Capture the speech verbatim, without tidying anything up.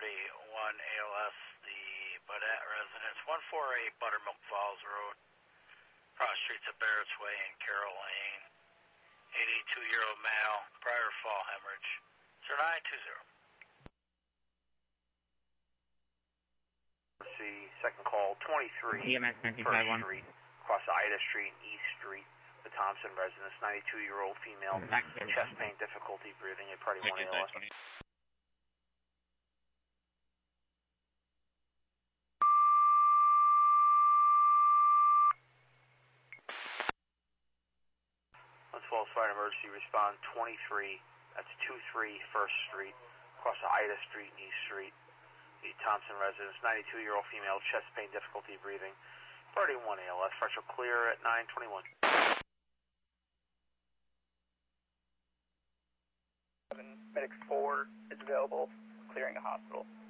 Party one A L S, the Baudette residence, one forty-eight Buttermilk Falls Road, cross streets of Barrett's Way and Carroll Lane. eighty-two-year-old male, prior fall hemorrhage. zero nine two zero. See, second call, twenty-three E M S First Street, across Ida Street and East Street, the Thompson residence, ninety-two-year-old female, chest pain, difficulty breathing, at Party one A L S. Let's Falls Fire Emergency Respond twenty-three, that's two-three First Street, across Ida Street and East Street, the Thompson residence, ninety-two-year-old female, chest pain, difficulty breathing, Party one A L S, partial clear at nine twenty-one. Medic four is available, clearing a hospital.